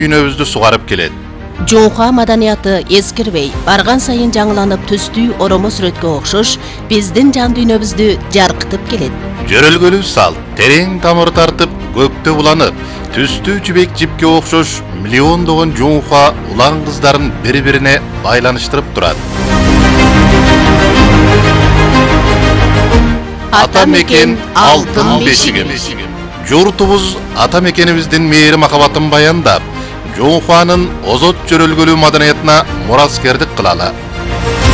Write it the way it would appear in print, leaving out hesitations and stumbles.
дүйнөбүздү сугарып келет. Жоңха маданияты эскирбей, барган сайын жаңыланып түстүү оромо сүрөткө окшош, биздин жан дүйнөбүздү жаркытып келет. Жөрөлгөлүү салт, терең тамыр тартып, көктө буланып, түстүү жибек жипке окшош миллиондогон жоңха улан кыздарын бири-бирине байланыштырып турат. Ата мекен алтын бешигimiz. Журтубуз ата мекенибиздин мээри махабатын баяндап, жоңханын озот жөрөлгөлүү маданиятына мураскердик кылалы.